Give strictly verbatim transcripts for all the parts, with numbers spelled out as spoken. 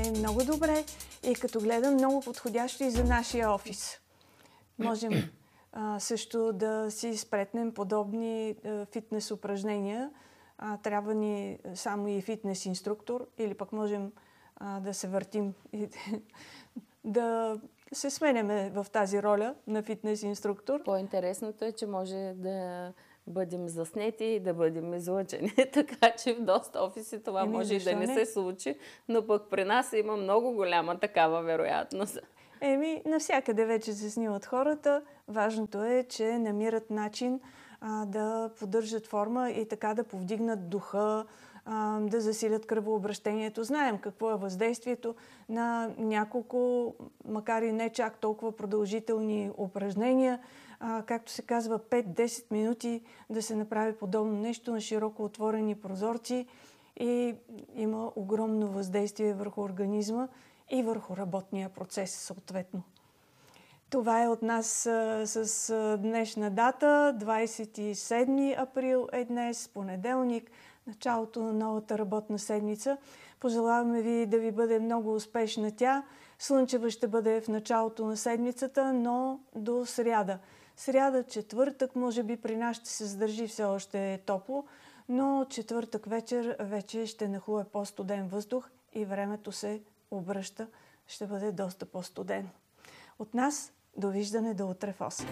е много добре и като гледам много подходящо и за нашия офис. Можем а, също да си спретнем подобни а, фитнес упражнения. А, трябва ни само и фитнес инструктор или пък можем а, да се въртим и да се сменяме в тази роля на фитнес инструктор. По-интересното е, че може да бъдем заснети и да бъдем излъчени. Така че в доста офиси това Еми, може и да не, не се случи, но пък при нас има много голяма такава вероятност. Еми, навсякъде вече се снимат хората. Важното е, че намират начин а, да поддържат форма и така да повдигнат духа, а, да засилят кръвообращението. Знаем какво е въздействието на няколко, макар и не чак толкова продължителни упражнения. А, както се казва, пет-десет минути да се направи подобно нещо на широко отворени прозорци и има огромно въздействие върху организма и върху работния процес съответно. Това е от нас а, с а, днешна дата. двадесет и седми април е днес, понеделник, началото на новата работна седмица. Пожелаваме ви да ви бъде много успешна тя. Слънчева ще бъде в началото на седмицата, но до сряда. Сряда, четвъртък, може би при нас ще се задържи все още топло, но четвъртък вечер вече ще нахлуе по-студен въздух и времето се обръща, ще бъде доста по-студено. От нас довиждане до утре в осем.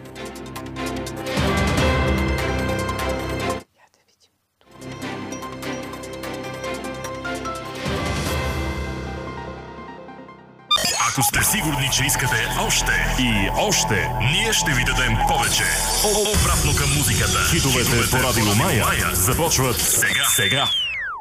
Ако сте сигурни, че искате още и още, ние ще ви дадем повече. Обратно към музиката. Хитовете по Радио Мая започват сега. сега.